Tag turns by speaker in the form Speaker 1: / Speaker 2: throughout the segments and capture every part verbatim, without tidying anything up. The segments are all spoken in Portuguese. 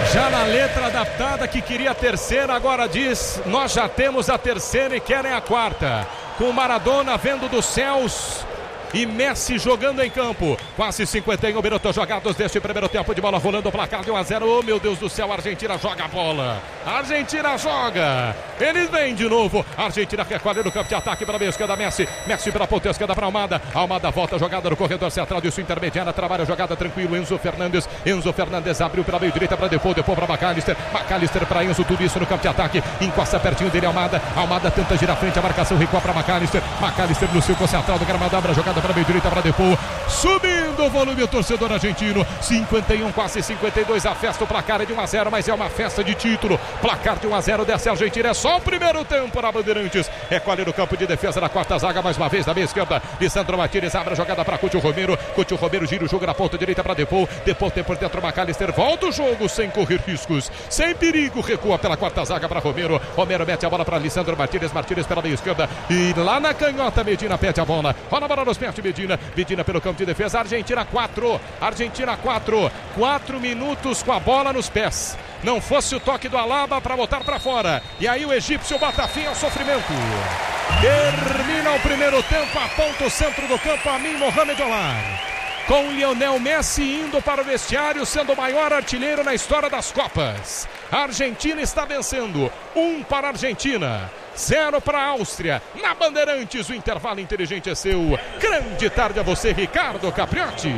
Speaker 1: Já na letra adaptada que queria a terceira, agora diz, nós já temos a terceira e querem a quarta. Com Maradona vendo dos céus e Messi jogando em campo. Quase cinquenta e um minutos jogados deste primeiro tempo de bola rolando o placar de um a zero. Oh, meu Deus do céu, a Argentina joga a bola. A Argentina joga. Eles vêm de novo. A Argentina recolhe no campo de ataque pela meia esquerda. Messi. Messi pela ponta esquerda para Almada. Almada volta a jogada no corredor central de sua intermediária. Trabalha a jogada tranquilo. Enzo Fernandes. Enzo Fernandes abriu pela meio direita para Depaul. Depaul para McAllister. McAllister para Enzo. Tudo isso no campo de ataque. Encosta pertinho dele Almada. Almada tenta girar frente. A marcação recua para McAllister. McAllister no círculo central do gramado. Abre a jogada para a meio direita para Depaul. Subindo o volume o torcedor argentino. cinquenta e um, quase cinquenta e dois. A festa, o placar é de um a zero, mas é uma festa de título. Placar de um a zero dessa Argentina. É só o primeiro tempo na Bandeirantes. Recolhe no campo de defesa da quarta zaga. Mais uma vez da meia esquerda. Lisandro Martínez abre a jogada para Coutinho Romero. Coutinho Romero gira o jogo na ponta direita para Depaul. Depaul tem por dentro McAllister. Volta o jogo sem correr riscos. Sem perigo. Recua pela quarta zaga para Romero. Romero mete a bola para Lisandro Martínez. Martínez pela meia esquerda. E lá na canhota Medina pede a bola. Rola a bola nos pés de Medina. Medina pelo campo de defesa. Argentina quatro. Argentina quatro. quatro minutos com a bola nos pés. Não fosse o toque do Alaba para botar para fora. E aí o egípcio bota fim ao sofrimento. Termina o primeiro tempo. Aponta o centro do campo. Amin Mohamed Omar. Com Lionel Messi indo para o vestiário, sendo o maior artilheiro na história das Copas. A Argentina está vencendo. Um para a Argentina, zero para a Áustria. Na Bandeirantes, o intervalo inteligente é seu. Grande tarde a você, Ricardo Capriotti.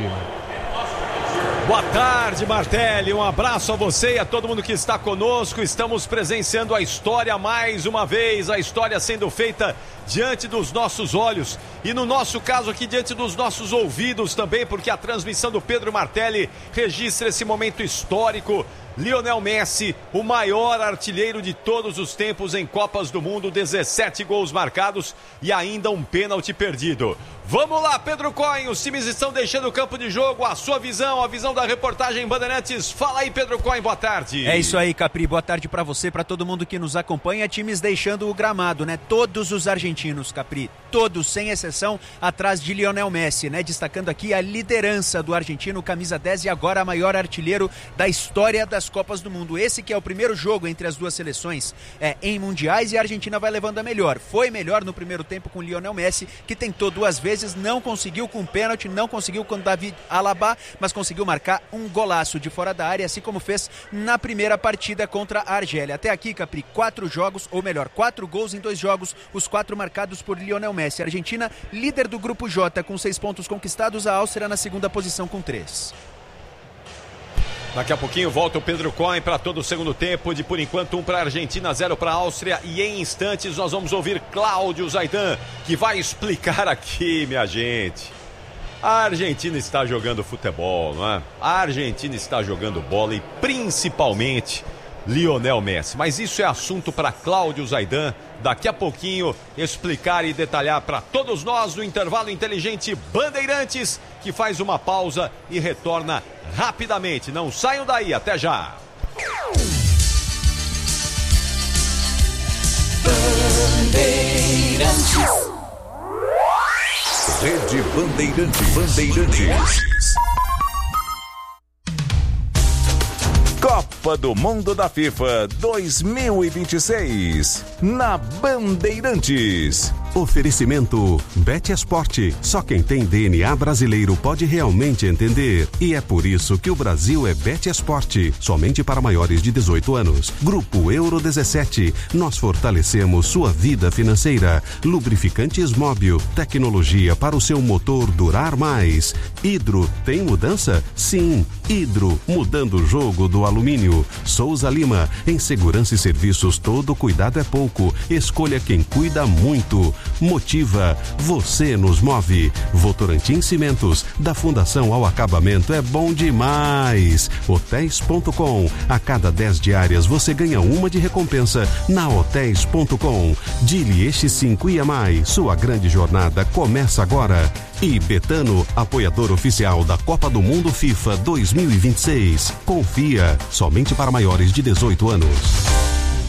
Speaker 2: Boa tarde, Martelli. Um abraço a você e a todo mundo que está conosco. Estamos presenciando a história mais uma vez. A história sendo feita diante dos nossos olhos. E no nosso caso aqui, diante dos nossos ouvidos também, porque a transmissão do Pedro Martelli registra esse momento histórico. Lionel Messi, o maior artilheiro de todos os tempos em Copas do Mundo, dezessete gols marcados e ainda um pênalti perdido. Vamos lá, Pedro Cohen, os times estão deixando o campo de jogo, a sua visão, a visão da reportagem Bandeirantes. Fala aí, Pedro Cohen, boa tarde.
Speaker 3: É isso aí, Capri, boa tarde pra você, pra todo mundo que nos acompanha. Times deixando o gramado, né? Todos os argentinos, Capri, todos, sem exceção, atrás de Lionel Messi, né? Destacando aqui a liderança do argentino, camisa dez e agora maior artilheiro da história das Copas do Mundo. Esse que é o primeiro jogo entre as duas seleções é, em mundiais, e a Argentina vai levando a melhor. Foi melhor no primeiro tempo com Lionel Messi, que tentou duas vezes, não conseguiu com pênalti, não conseguiu com David Alaba, mas conseguiu marcar um golaço de fora da área, assim como fez na primeira partida contra a Argélia. Até aqui, Capri, quatro jogos, ou melhor, quatro gols em dois jogos, os quatro marcados por Lionel Messi. A Argentina, líder do grupo J, com seis pontos conquistados, a Áustria na segunda posição com três.
Speaker 2: Daqui a pouquinho volta o Pedro Cohen para todo o segundo tempo, de por enquanto um para a Argentina, zero para a Áustria, e em instantes nós vamos ouvir Cláudio Zaidan, que vai explicar aqui, minha gente. A Argentina está jogando futebol, não é? A Argentina está jogando bola e principalmente Lionel Messi, mas isso é assunto para Cláudio Zaidan, daqui a pouquinho explicar e detalhar para todos nós no intervalo inteligente Bandeirantes, que faz uma pausa e retorna rapidamente. Não saiam daí, até já.
Speaker 4: Bandeirantes. Rede Bandeirantes. Bandeirantes. Copa do Mundo da FIFA dois mil e vinte e seis, na Bandeirantes.
Speaker 5: Oferecimento Bet Esporte. Só quem tem D N A brasileiro pode realmente entender. E é por isso que o Brasil é Bet Esporte, somente para maiores de dezoito anos. Grupo Euro dezessete. Nós fortalecemos sua vida financeira. Lubrificantes Móbil. Tecnologia para o seu motor durar mais. Hidro, tem mudança? Sim. Hidro, mudando o jogo do alumínio. Souza Lima. Em segurança e serviços, todo cuidado é pouco. Escolha quem cuida muito. Motiva, você nos move. Votorantim Cimentos, da fundação ao acabamento é bom demais. Hotéis ponto com, a cada dez diárias você ganha uma de recompensa na Hotéis ponto com. Dilieste cinco I M I, sua grande jornada começa agora. E Betano, apoiador oficial da Copa do Mundo FIFA dois mil e vinte e seis. Confia, somente para maiores de dezoito anos.